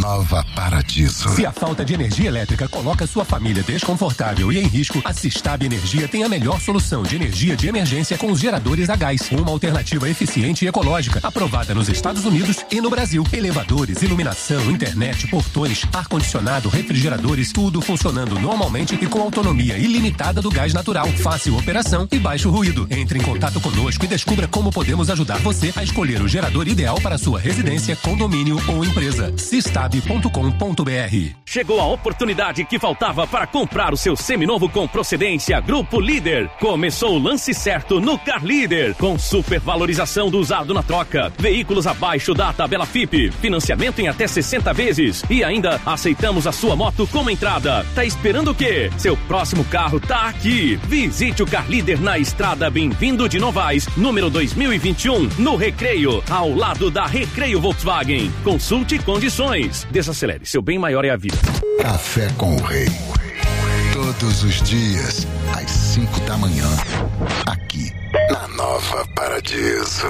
Nova Paradiso. Se a falta de energia elétrica coloca sua família desconfortável e em risco, a Sistab Energia tem a melhor solução de energia de emergência com os geradores a gás. Uma alternativa eficiente e ecológica, aprovada nos Estados Unidos e no Brasil. Elevadores, iluminação, internet, portões, ar-condicionado, refrigeradores, tudo funcionando normalmente e com autonomia ilimitada do gás natural. Fácil operação e baixo ruído. Entre em contato conosco e descubra como podemos ajudar você a escolher o gerador ideal para sua residência, condomínio ou empresa. Sistab.com.br. Chegou a oportunidade que faltava para comprar o seu seminovo com procedência Grupo Líder. Começou o lance certo no Car Líder, com supervalorização do usado na troca, veículos abaixo da tabela FIPE, financiamento em até 60 vezes e ainda aceitamos a sua moto como entrada. Tá esperando o quê? Seu próximo carro tá aqui. Visite o Car Líder na estrada Bem-vindo de Novaes, número 2021, no Recreio, ao lado da Recreio Volkswagen. Consulte condições. Desacelere, seu bem maior é a vida. Café com o Rei. Todos os dias, às 5 da manhã, aqui na Nova Paradiso.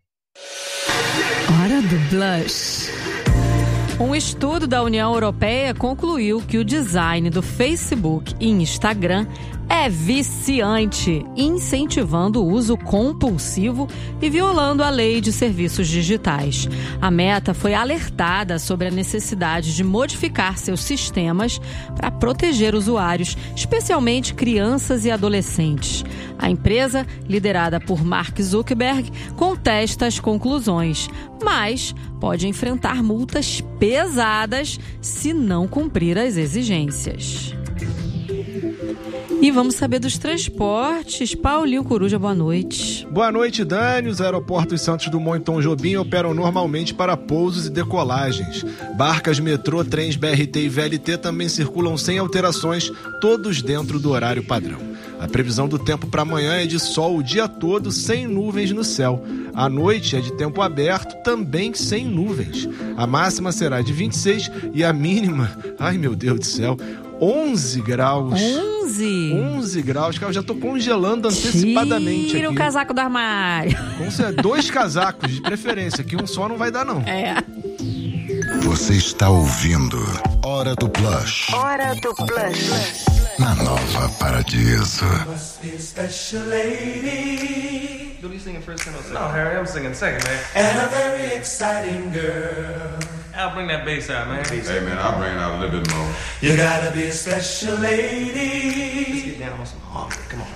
Hora do Blush. Um estudo da União Europeia concluiu que o design do Facebook e Instagram é viciante, incentivando o uso compulsivo e violando a lei de serviços digitais. A Meta foi alertada sobre a necessidade de modificar seus sistemas para proteger usuários, especialmente crianças e adolescentes. A empresa, liderada por Mark Zuckerberg, contesta as conclusões, mas pode enfrentar multas pesadas se não cumprir as exigências. E vamos saber dos transportes. Paulinho Coruja, boa noite. Boa noite, Dani. Os aeroportos Santos Dumont e Tom Jobim operam normalmente para pousos e decolagens. Barcas, metrô, trens, BRT e VLT também circulam sem alterações, todos dentro do horário padrão. A previsão do tempo para amanhã é de sol o dia todo, sem nuvens no céu. À noite é de tempo aberto, também sem nuvens. A máxima será de 26 e a mínima, ai meu Deus do céu, 11 graus. 11 graus, cara, eu já tô congelando antecipadamente aqui. Tira o casaco do armário. 2 casacos, de preferência, que um só não vai dar, não. É. Você está ouvindo Hora do Blush. Hora do Blush. Na Nova Paradiso. Don't you sing it first and I'll sing? No, Harry, I'm singing second, man. And a very exciting girl. I'll bring that bass out, man. Hey, man, I'll bring it out a little bit more. You gotta be a special lady. Let's get down on some harmony. Come on.